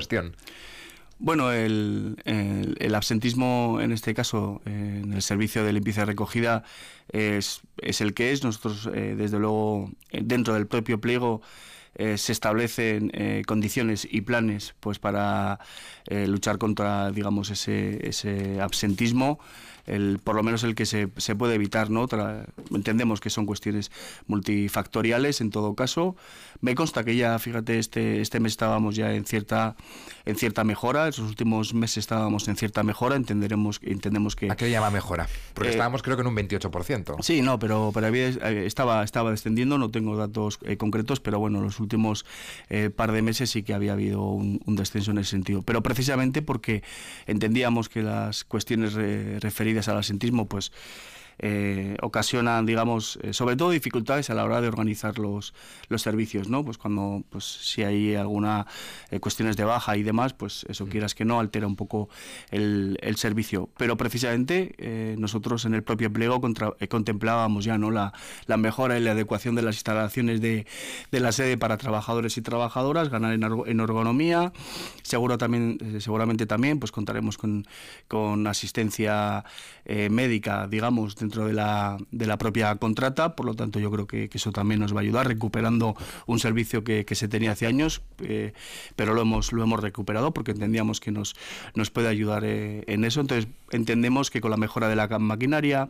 cuestión? Bueno, el absentismo en este caso, en el servicio de limpieza y recogida, es el que es. Nosotros, desde luego, dentro del propio pliego, se establecen condiciones y planes pues para luchar contra, digamos, ese absentismo, por lo menos el que se puede evitar, ¿no? Entendemos que son cuestiones multifactoriales en todo caso. Me consta que ya, fíjate, este mes estábamos ya en cierta mejora. En los últimos meses estábamos en cierta mejora. Entendemos que... ¿A qué llama mejora? Porque estábamos creo que en un 28%. Sí, no, pero estaba descendiendo, no tengo datos concretos, pero bueno, los últimos par de meses sí que había habido un descenso en ese sentido. Pero precisamente porque entendíamos que las cuestiones referidas al absentismo pues ocasionan, digamos, sobre todo dificultades a la hora de organizar los servicios, ¿no? Pues cuando, pues si hay alguna cuestiones de baja y demás, pues eso, quieras que no, altera un poco el servicio. Pero precisamente nosotros en el propio pliego contemplábamos ya, ¿no?, la mejora y la adecuación de las instalaciones de la sede para trabajadores y trabajadoras, ganar en ergonomía. Seguramente también pues contaremos con asistencia médica, digamos, dentro de la propia contrata. Por lo tanto, yo creo que eso también nos va a ayudar, recuperando un servicio que se tenía hace años, pero lo hemos recuperado porque entendíamos que nos puede ayudar en eso. Entonces, entendemos que con la mejora de la maquinaria,